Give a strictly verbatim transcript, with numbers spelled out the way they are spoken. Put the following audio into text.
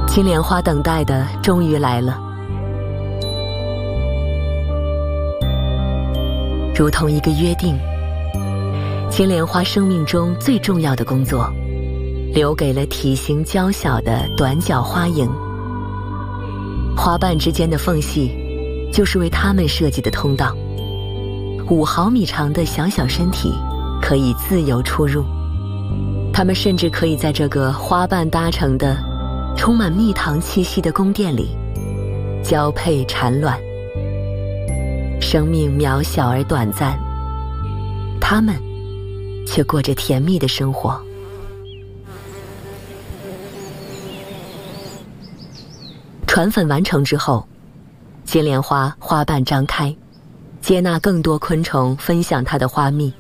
金莲花等待的终于来了，如同一个约定，金莲花生命中最重要的工作，留给了体型娇小的短脚花影。花瓣之间的缝隙，就是为它们设计的通道。五毫米长的小小身体，可以自由出入。它们甚至可以在这个花瓣搭成的、充满蜜糖气息的宫殿里，交配产卵。生命渺小而短暂，它们却过着甜蜜的生活。传粉完成之后，金莲花花瓣张开，接纳更多昆虫分享它的花蜜。